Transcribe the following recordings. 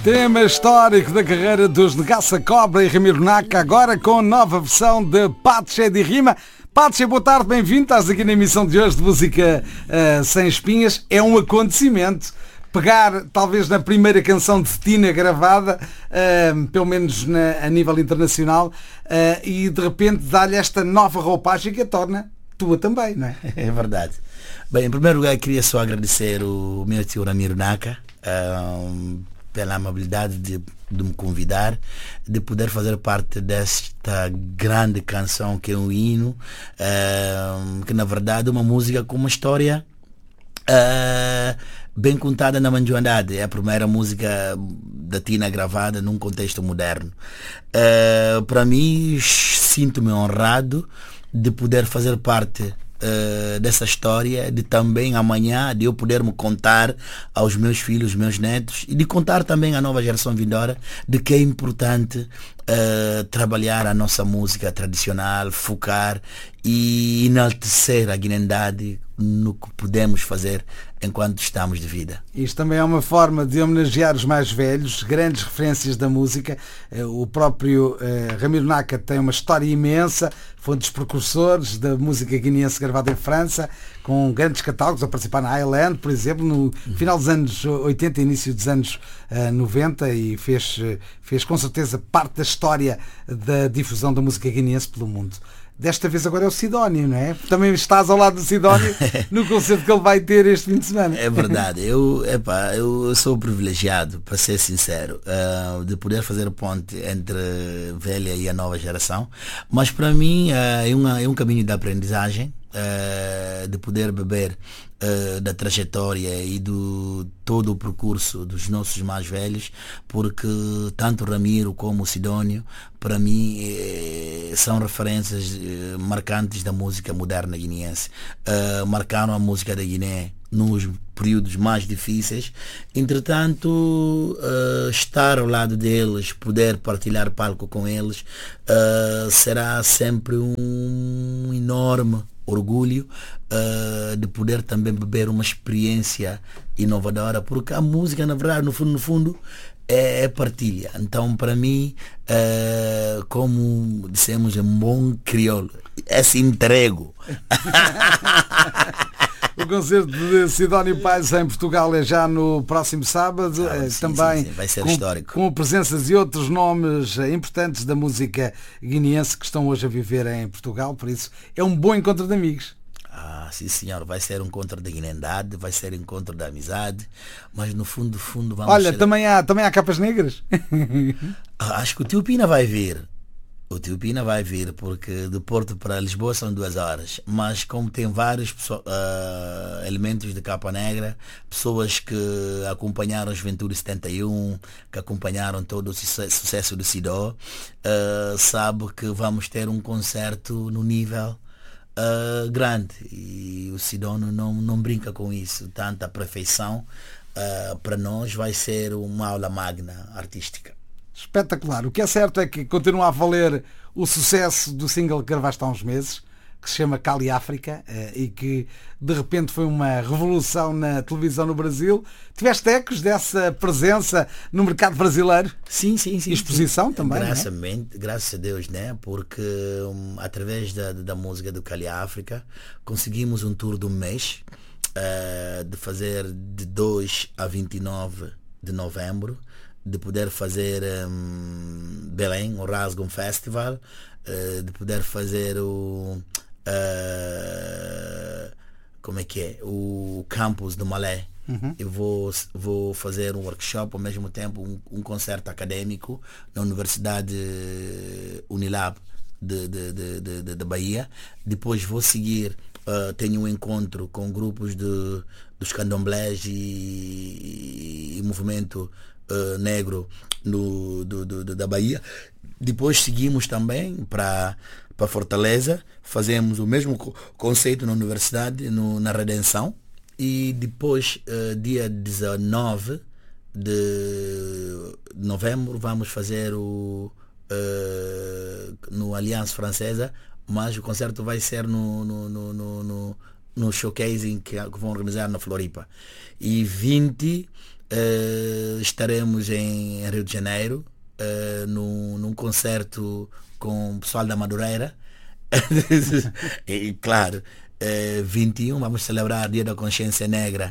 Tema histórico da carreira dos Negaça Cobra e Ramiro Naka, agora com nova versão de Patsche de Rima. Patsche, boa tarde, bem-vindo. Estás aqui na emissão de hoje de Música Sem Espinhas. É um acontecimento pegar, talvez, na primeira canção de Tina gravada, pelo menos a nível internacional, e de repente dar-lhe esta nova roupagem que a torna tua também, não é? É verdade. Bem, em primeiro lugar, queria só agradecer o meu tio Ramiro Naka pela amabilidade de me convidar, de poder fazer parte desta grande canção que é um hino, que na verdade é uma música com uma história bem contada na Manjoandade. É a primeira música da Tina gravada num contexto moderno. Para mim, sinto-me honrado de poder fazer parte dessa história, de também amanhã de eu poder me contar aos meus filhos, meus netos, e de contar também à nova geração vindoura de que é importante trabalhar a nossa música tradicional, focar e enaltecer a guinendade no que podemos fazer enquanto estamos de vida. Isto também é uma forma de homenagear os mais velhos, grandes referências da música. O próprio Ramiro Naka tem uma história imensa, foi um dos precursores da música guineense gravada em França, com grandes catálogos, a participar na Island, por exemplo, no final dos anos 80 e início dos anos 90, e fez com certeza parte da história da difusão da música guineense pelo mundo. Desta vez agora é o Sidónio, não é? Também estás ao lado do Sidónio no concerto que ele vai ter este fim de semana. É verdade. Eu sou privilegiado, para ser sincero, de poder fazer ponte entre a velha e a nova geração. Mas para mim é um caminho de aprendizagem, de poder beber da trajetória e do todo o percurso dos nossos mais velhos, porque tanto o Ramiro como o Sidónio, para mim, são referências marcantes da música moderna guineense. Marcaram a música da Guiné nos períodos mais difíceis. Entretanto, estar ao lado deles, poder partilhar palco com eles, será sempre um enorme orgulho de poder também beber uma experiência inovadora, porque a música, na verdade, no fundo é partilha. Então, para mim, como dissemos em bom crioulo, é se entrego. O concerto de Sidónio Pais em Portugal é já no próximo sábado, sim, também sim, vai ser histórico, com presenças de outros nomes importantes da música guineense que estão hoje a viver em Portugal, por isso é um bom encontro de amigos. Sim, senhor, vai ser um encontro da guinendade, vai ser um encontro da amizade, mas no fundo vamos... Olha, também há capas negras? Acho que o tio Pina vai vir. O tio Pina vai vir, porque de Porto para Lisboa são 2 horas, mas como tem vários elementos de capa negra, pessoas que acompanharam os Juventude 71, que acompanharam todo o sucesso do Sidó, sabe que vamos ter um concerto no nível grande, e o Sidó não brinca com isso. Tanta perfeição, para nós vai ser uma aula magna artística. Espetacular. O que é certo é que continua a valer o sucesso do single que gravaste há uns meses, que se chama Cali África, e que de repente foi uma revolução na televisão no Brasil. Tiveste ecos dessa presença no mercado brasileiro? Sim. Exposição também, graças a Deus, né? Porque através da música do Cali África conseguimos um tour de um mês, de fazer de 2 a 29 de novembro, de poder fazer Belém, o Rasgum Festival, de poder fazer o campus do Malé. Eu vou fazer um workshop, ao mesmo tempo um concerto académico na Universidade Unilab de Bahia. Depois vou seguir, tenho um encontro com grupos dos candomblés e movimento negro da Bahia. Depois seguimos também para Fortaleza, fazemos o mesmo conceito na universidade, na Redenção, e depois dia 19 de novembro vamos fazer no Aliança Francesa, mas o concerto vai ser no showcasing que vão organizar na Floripa. E 20 estaremos em Rio de Janeiro, num concerto com o pessoal da Madureira. E claro, 21 vamos celebrar Dia da Consciência Negra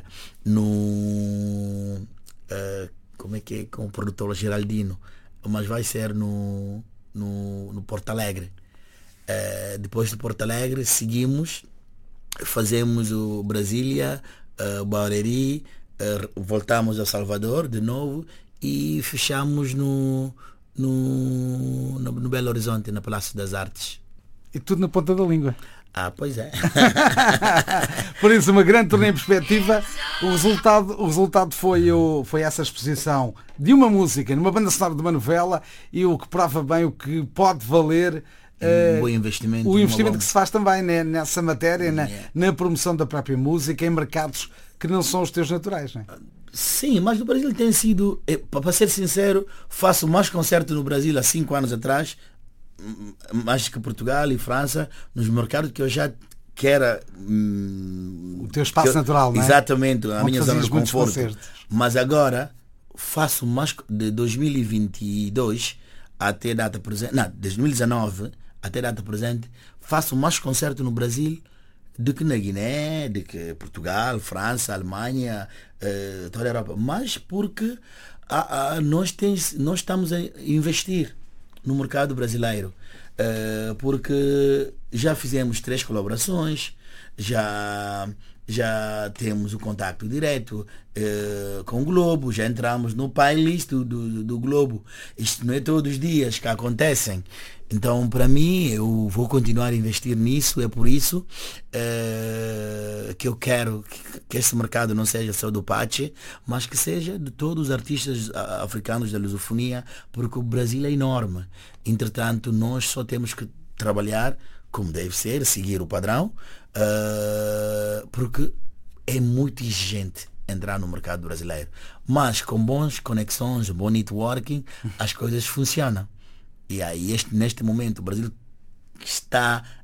no como é que é, com o produtor Geraldino, mas vai ser no Porto Alegre. Depois de Porto Alegre seguimos, fazemos o Brasília, Barueri, voltamos a Salvador de novo e fechamos no Belo Horizonte, na Palácio das Artes. E tudo na ponta da língua. Pois é. Por isso, uma grande turnê em perspectiva. O resultado foi essa exposição de uma música numa banda sonora de uma novela, e o que prova bem o que pode valer bom investimento, o investimento que se faz também, né, nessa matéria, na promoção da própria música em mercados que não são os teus naturais, não é? Sim, mas no Brasil tem sido, para ser sincero, faço mais concerto no Brasil há 5 anos atrás, mais que Portugal e França, nos mercados que eu já que era o teu espaço natural, não é? Exatamente, a minha zona de conforto. Concertos. Mas agora faço mais de 2022 até data presente, não, 2019 até data presente, faço mais concerto no Brasil do que na Guiné, do que Portugal, França, Alemanha, toda a Europa. Mas porque nós estamos a investir no mercado brasileiro, porque já fizemos 3 colaborações, já temos o contacto direto com o Globo, já entramos no playlist do Globo. Isto não é todos os dias que acontecem. Então, para mim, eu vou continuar a investir nisso. É por isso que eu quero que esse mercado não seja só do Pache, mas que seja de todos os artistas africanos da lusofonia, porque o Brasil é enorme. Entretanto, nós só temos que trabalhar como deve ser, seguir o padrão, porque é muito exigente entrar no mercado brasileiro. Mas com boas conexões, bom networking, as coisas funcionam. E aí, neste momento, o Brasil está